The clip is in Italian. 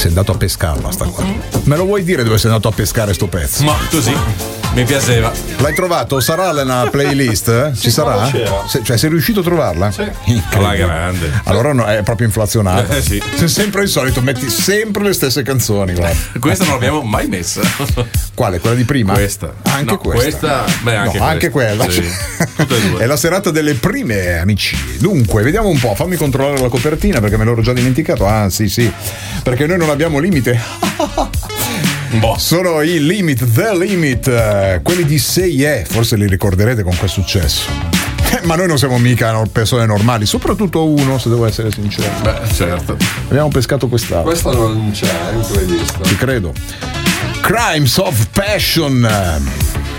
sei andato a pescarla sta qua. Me lo vuoi dire dove sei andato a pescare sto pezzo? Ma così mi piaceva. L'hai trovato? Sarà nella playlist? Ci sarà? Cioè sei riuscito a trovarla? Sì. Alla grande. Allora no, è proprio inflazionata. Sì. Sei sempre il solito, metti sempre le stesse canzoni, guarda. Questa non l'abbiamo mai messa. Quale? Quella di prima? Questa. Anche No, questa. Beh, anche no, anche quella. Sì. Tutte e due. È la serata delle prime, amici. Dunque, vediamo un po', fammi controllare la copertina perché me l'ero già dimenticato. Ah, sì. Perché noi non abbiamo limite. Boh. Sono i Limit, The Limit, quelli di Say Yeah, forse li ricorderete con quel successo. Ma noi non siamo mica persone normali, soprattutto uno, se devo essere sincero. Beh, certo. Abbiamo pescato quest'altro. Questo non c'è, in playlist. Ti credo. Crimes of Passion.